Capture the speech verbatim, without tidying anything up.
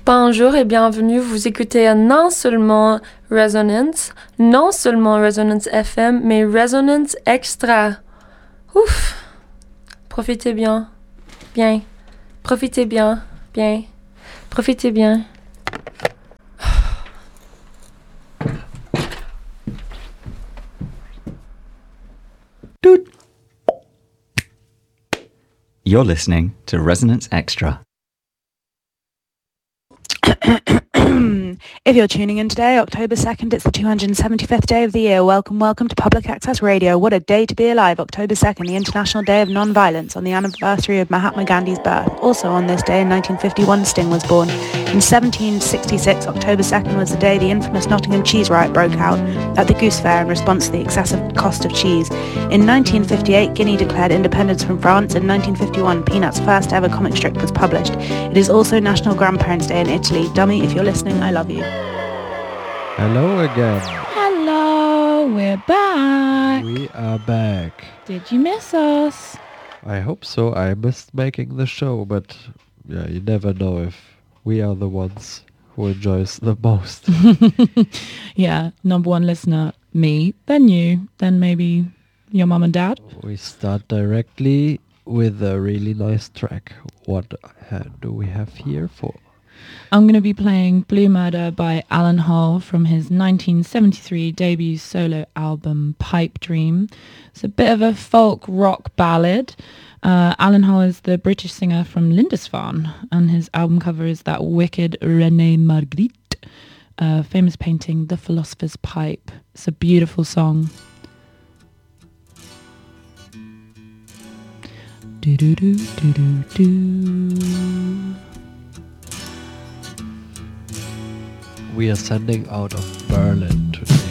Bonjour et bienvenue, vous écoutez non seulement Resonance, non seulement Resonance F M, mais Resonance Extra. Ouf! Profitez bien, bien. Profitez bien, bien. Profitez bien. Doot. You're listening to Resonance Extra. If you're tuning in today, October second, it's the two hundred seventy-fifth day of the year. Welcome, welcome to Public Access Radio. What a day to be alive. October second, the International Day of Non-Violence, on the anniversary of Mahatma Gandhi's birth. Also on this day in nineteen fifty-one, Sting was born. In seventeen sixty-six, October second was the day the infamous Nottingham cheese riot broke out at the Goose Fair in response to the excessive cost of cheese. In nineteen fifty-eight, Guinea declared independence from France. In nineteen fifty-one, Peanuts' first ever comic strip was published. It is also National Grandparents' Day in Italy. Dummy, if you're listening, I love you. Hello again. Hello, we're back. We are back. Did you miss us? I hope so. I missed making the show, but yeah, you never know if we are the ones who enjoys the most. Yeah, number one listener, me, then you, then maybe your mum and dad. We start directly with a really nice track. What uh, do we have here for? I'm going to be playing Blue Murder by Alan Hall from his nineteen seventy-three debut solo album Pipe Dream. It's a bit of a folk rock ballad. Uh, Alan Hall is the British singer from Lindisfarne, and his album cover is that wicked René Magritte, uh, famous painting The Philosopher's Pipe. It's a beautiful song. Do do do do do do. We are sending out of Berlin today.